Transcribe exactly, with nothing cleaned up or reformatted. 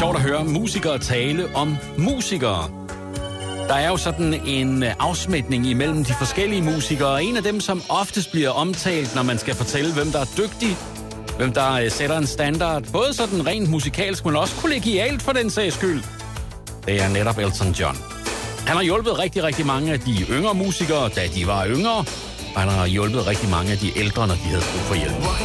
sjovt at høre musikere tale om musikere. Der er jo sådan en afsmitning imellem de forskellige musikere, og en af dem, som oftest bliver omtalt, når man skal fortælle, hvem der er dygtig, hvem der sætter en standard, både sådan rent musikalsk, men også kollegialt for den sags skyld, det er netop Elton John. Han har hjulpet rigtig, rigtig mange af de yngre musikere, da de var yngre, og han har hjulpet rigtig mange af de ældre, når de havde brug for hjælp.